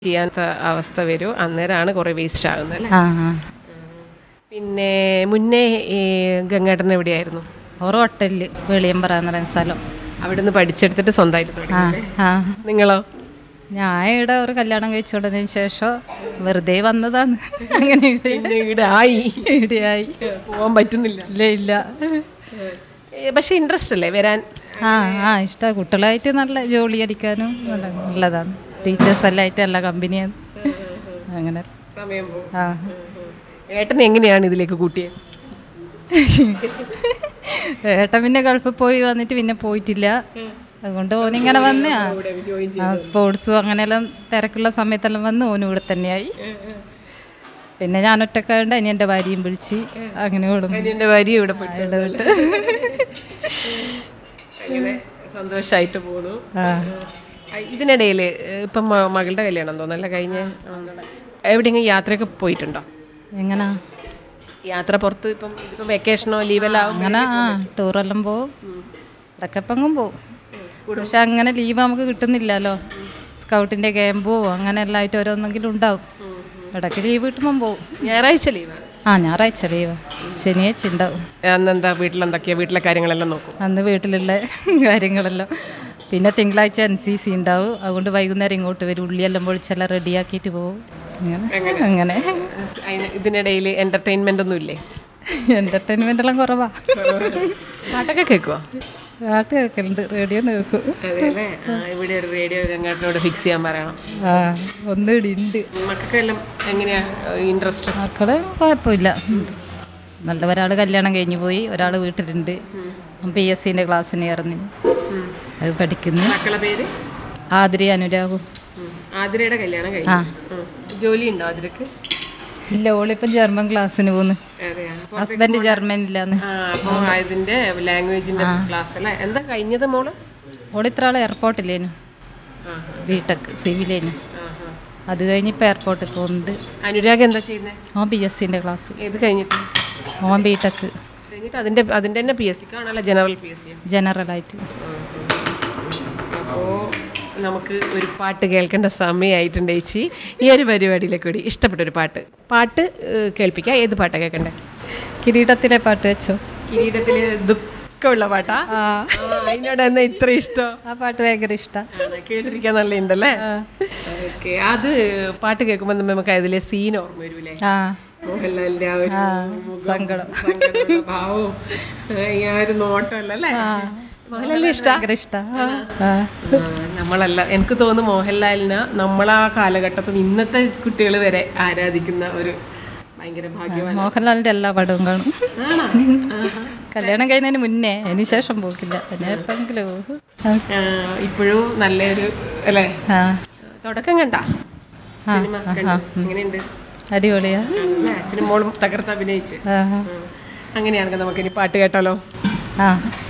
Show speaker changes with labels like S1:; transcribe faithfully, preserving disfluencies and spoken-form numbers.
S1: ചെയ്യാത്ത അവസ്ഥ വരും. അന്നേരമാണ് കുറേ വേസ്റ്റ് ആകുന്നത് അല്ലേ?
S2: ആ ആ
S1: പിന്നെ മുന്നേ ഈ ഗംഗേട്ടൻ എവിടെയായിരുന്നു?
S2: ഒരു ഹോട്ടലിൽ വെളിയമ്പറ എന്ന് പറയുന്ന സ്ഥലം.
S1: അവിടുന്ന് പഠിച്ചെടുത്തിട്ട് സ്വന്തമായിട്ട്
S2: ആ
S1: തുടങ്ങി.
S2: ആ
S1: നിങ്ങളോ?
S2: ഞാൻ ഇവിടെ ഒരു കല്യാണം കഴിച്ചു കൊടുത്തതിന് ശേഷം വെറുതെ വന്നതാണ്. അങ്ങനെ
S1: പിന്നെ ഇവിടെ ആയി
S2: ഇവിടെയായി.
S1: പോകാൻ പറ്റുന്നില്ല.
S2: ഇല്ല ഇല്ല.
S1: പക്ഷെ ഇൻട്രസ്റ്റ് അല്ലേ വരാൻ?
S2: ആ ആ ഇഷ്ടമാണ്. കുട്ടികളായിട്ട് നല്ല ജോലി അടിക്കാനും നല്ല നല്ലതാണ്. ടീച്ചേഴ്സ് എല്ലാം ആയിട്ട് നല്ല കമ്പനിയാണ്. അങ്ങനെ
S1: സമയം പോകും.
S2: ആ
S1: ഏട്ടൻ എങ്ങനെയാണ് ഇതിലേക്ക് കൂട്ടിയത്?
S2: ഏട്ടൻ പിന്നെ ഗൾഫിൽ പോയി വന്നിട്ട് പിന്നെ പോയിട്ടില്ല. അതുകൊണ്ട് ഓനിങ്ങനെ വന്ന് ആ സ്പോർട്സും അങ്ങനെയെല്ലാം തിരക്കുള്ള സമയത്തെല്ലാം വന്ന് ഓനും ഇവിടെ തന്നെയായി. പിന്നെ ഞാൻ ഒറ്റക്കാണ്ട് ഇനി എൻ്റെ ഭാര്യയും വിളിച്ച് അങ്ങനെ വിടും.
S1: എൻ്റെ ഭാര്യ ഇവിടെ പോയിട്ട് അങ്ങനെ സന്തോഷമായിട്ട് പോകുന്നു. ഇതിനിടയിൽ ഇപ്പം മ- മകളുടെ കല്യാണം തോന്നല്ല കഴിഞ്ഞ എവിടെയെങ്കിലും യാത്രയൊക്കെ പോയിട്ടുണ്ടോ?
S2: എങ്ങനാ
S1: യാത്ര പുറത്ത് ഇപ്പം ഇപ്പം വെക്കേഷനോ ലീവെല്ലാം ആവും
S2: അങ്ങനെ ആ ടൂറെല്ലാം പോവും, ഇടക്കപ്പെങ്ങും പോവും. പക്ഷെ അങ്ങനെ ലീവ് നമുക്ക് കിട്ടുന്നില്ലല്ലോ. സ്കൗട്ടിൻ്റെ ക്യാമ്പോ അങ്ങനെ എല്ലാം ആയിട്ട് ഓരോന്നെങ്കിലും ഉണ്ടാവും. ഇടയ്ക്ക് ലീവ് കിട്ടുമ്പം പോവും.
S1: ഞായറാഴ്ച ലീവാണ്.
S2: ആ ഞായറാഴ്ച ലീവ്, ശനിയാഴ്ച ഉണ്ടാവും.
S1: അന്നെന്താ വീട്ടിലെന്തൊക്കെയാ വീട്ടിലെ കാര്യങ്ങളെല്ലാം നോക്കും?
S2: അന്ന് വീട്ടിലുള്ള കാര്യങ്ങളെല്ലാം. പിന്നെ തിങ്കളാഴ്ച എൻ സി സി ഉണ്ടാവും. അതുകൊണ്ട് വൈകുന്നേരം ഇങ്ങോട്ട് വരും. ഉള്ളിയെല്ലാം പൊളിച്ചെല്ലാം റെഡിയാക്കിയിട്ട് പോകും. അങ്ങനെ അങ്ങനെ
S1: അതിന് ഇതിനിടയിൽ എൻ്റർടൈൻമെൻ്റ് ഒന്നും ഇല്ലേ?
S2: എൻ്റർടൈൻമെൻ്റ് എല്ലാം കുറവാ.
S1: പാട്ടൊക്കെ കേൾക്കുമോ?
S2: പാട്ട് കേൾക്കലുണ്ട്, റേഡിയോ കേൾക്കും.
S1: അതെയല്ലേ? ഇവിടെ ഒരു റേഡിയോ ഗംഗാട്ടിനോട് ഫിക്സ് ചെയ്യാൻ പറയണം.
S2: ആ ഒന്ന് ഇവിടെ ഉണ്ട്.
S1: മക്കൾക്കെല്ലാം എങ്ങനെയാ ഇൻട്രസ്റ്റ്?
S2: മക്കള് കുഴപ്പമില്ല. നല്ല ഒരാൾ കല്യാണം കഴിഞ്ഞ് പോയി, ഒരാൾ വീട്ടിലുണ്ട്. പി എസ് സിൻ്റെ ക്ലാസ്സിന് ഇറങ്ങി അത് പഠിക്കുന്നു.
S1: മക്കളെ പേര്?
S2: ആതിരി അനുരാഗും.
S1: ആതിരയുടെ കല്യാണം
S2: ആ
S1: കഴിഞ്ഞു. ജോലി ഉണ്ടോ ആതിരക്ക്?
S2: ഇല്ല, ഓളിപ്പം ജർമ്മൻ ക്ലാസ്സിന് പോകുന്നു.
S1: അതെയാ.
S2: ഹസ്ബൻഡ് ജർമ്മനില്ലാന്ന്.
S1: ആ, അപ്പോൾ ഇതിന്റെ ലാംഗ്വേജിന്റെ ക്ലാസ് അല്ലേ? എന്താ കഴിഞ്ഞത് മോള്?
S2: ഓളിത്ര ആൾ എയർപോർട്ടില്ലേനു, ബിടെക് സിവിലേനു. അത് കഴിഞ്ഞ് ഇപ്പം എയർപോർട്ടിൽ പോകുന്നുണ്ട്.
S1: അനുരാഗ് എന്താ ചെയ്യുന്നത്?
S2: ഓൻ പി എസ് സിൻ്റെ ക്ലാസ്.
S1: ഏത് കഴിഞ്ഞിട്ട്?
S2: ഓൻ ബിടെക്
S1: കഴിഞ്ഞിട്ട് അതിന്റെ അതിന്റെ തന്നെ പി എസ് സി കാണാനല്ല, ജനറൽ പി എസ് സി.
S2: ജനറലായിട്ട്.
S1: അപ്പോൾ നമുക്ക് ഒരു പാട്ട് കേൾക്കേണ്ട സമയമായിട്ടുണ്ട് ചേച്ചി. ഈ ഒരു പരിപാടിയിലേക്ക് കൂടി ഇഷ്ടപ്പെട്ട ഒരു പാട്ട് പാട്ട് ഏഹ്, കേൾപ്പിക്കാം. ഏത് പാട്ടാണ് കേൾക്കണ്ടേ?
S2: കിരീടത്തിലെ പാട്ട് വെച്ചോ.
S1: കിരീടത്തിൽ ദുഃഖമുള്ള പാട്ടാ? ആ, അതിനോട് എന്നാ ഇത്ര ഇഷ്ടം?
S2: ആ പാട്ട് ഭയങ്കര ഇഷ്ടമാണ്.
S1: കേട്ടിരിക്കാൻ നല്ല ഉണ്ടല്ലേ? ഓക്കെ. അത് പാട്ട് കേൾക്കുമ്പോൾ നമുക്ക് അതിലെ സീൻ ഓർമ്മ വരൂലേ?
S2: ആ
S1: മോഹൻലാലിന്റെ ആ ഒരു മുഖം,
S2: സങ്കടം,
S1: സങ്കടമുള്ള ഭാവവും ഈ ആ ഒരു നോട്ടമല്ല അല്ലേ? മോഹൻലാലിനെ ഇഷ്ടാ?
S2: ഭയങ്കര ഇഷ്ടമാണ്.
S1: നമ്മളല്ല, എനിക്ക് തോന്നുന്നു മോഹൻലാലിനെ നമ്മളാ കാലഘട്ടത്തിൽ ഇന്നത്തെ കുട്ടികൾ വരെ ആരാധിക്കുന്ന ഒരു ഭയങ്കര ഭാഗ്യവാൻ.
S2: മോഹൻലാലിൻ്റെ എല്ലാ പടവും കാണും.
S1: ആണോ?
S2: കല്യാണം കഴിയുന്നതിന് മുന്നേ, അതിന് ശേഷം പോക്കില്ല. പിന്നെ എപ്പോഴെങ്കിലും പോകും.
S1: ആ, ഇപ്പോഴും നല്ലൊരു അല്ലേ
S2: ആ
S1: തുടക്കം കണ്ട സിനിമ കണ്ടു? എങ്ങനെയുണ്ട്?
S2: അടിപൊളിയാ.
S1: അച്ഛനും മോളും തകർത്ത് അഭിനയിച്ച്.
S2: ആ
S1: അങ്ങനെയാണെങ്കിൽ നമുക്കിനി പാട്ട് കേട്ടാലോ?
S2: ആ